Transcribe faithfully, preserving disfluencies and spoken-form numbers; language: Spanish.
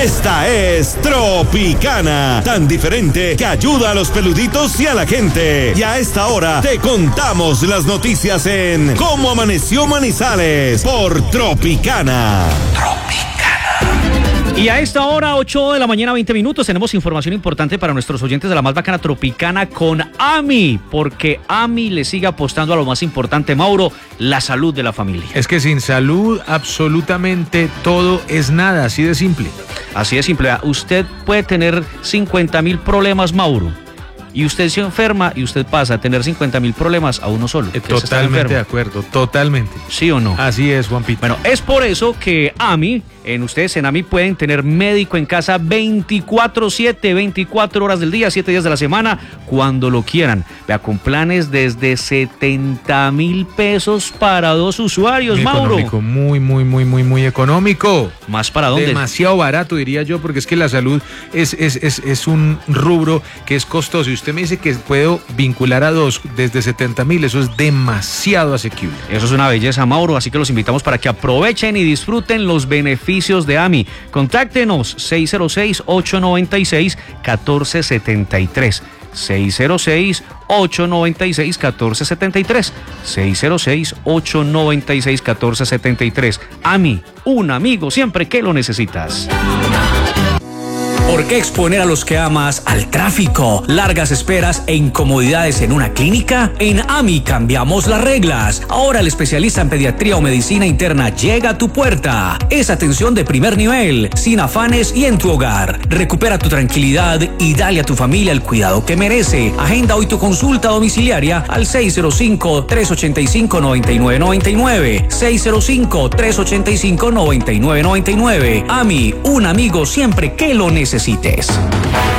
Esta es Tropicana, tan diferente que ayuda a los peluditos y a la gente. Y a esta hora te contamos las noticias en Cómo Amaneció Manizales por Tropicana. Tropicana. Y a esta hora, ocho de la mañana, veinte minutos, tenemos información importante para nuestros oyentes de la más bacana Tropicana con A M I, porque A M I le sigue apostando a lo más importante, Mauro, la salud de la familia. Es que sin salud absolutamente todo es nada, así de simple. Así de simple. Usted puede tener cincuenta mil problemas, Mauro, y usted se enferma y usted pasa a tener cincuenta mil problemas a uno solo. Eh, totalmente de acuerdo, totalmente. ¿Sí o no? Así es, Juanpito. Bueno, es por eso que A M I, en ustedes en A M I pueden tener médico en casa veinticuatro siete, veinticuatro horas del día, siete días de la semana, cuando lo quieran. Vea, con planes desde setenta mil pesos para dos usuarios, muy Mauro. Económico, muy, muy, muy, muy, muy económico. ¿Más para dónde? Demasiado barato, diría yo, porque es que la salud es, es, es, es un rubro que es costoso. Y usted me dice que puedo vincular a dos desde setenta mil, eso es demasiado asequible. Eso es una belleza, Mauro, así que los invitamos para que aprovechen y disfruten los beneficios de A M I. Contáctenos seis cero seis, ocho nueve seis, uno cuatro siete tres. seis cero seis, ocho nueve seis, uno cuatro siete tres. seis cero seis, ocho nueve seis, uno cuatro siete tres. A M I, un amigo siempre que lo necesitas. ¿Por qué exponer a los que amas al tráfico, largas esperas e incomodidades en una clínica? En A M I cambiamos las reglas. Ahora el especialista en pediatría o medicina interna llega a tu puerta. Es atención de primer nivel, sin afanes y en tu hogar. Recupera tu tranquilidad y dale a tu familia el cuidado que merece. Agenda hoy tu consulta domiciliaria al seis cero cinco, tres ocho cinco, nueve nueve nueve nueve. seis cero cinco, tres ocho cinco, nueve nueve nueve nueve. A M I, un amigo siempre que lo necesites.